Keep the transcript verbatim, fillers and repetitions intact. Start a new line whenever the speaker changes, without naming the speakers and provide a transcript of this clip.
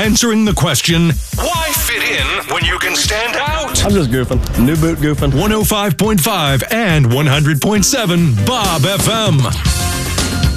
answering the question, why fit in when you can stand out?
I'm just goofing. New boot goofing.
one oh five point five and one hundred point seven Bob F M.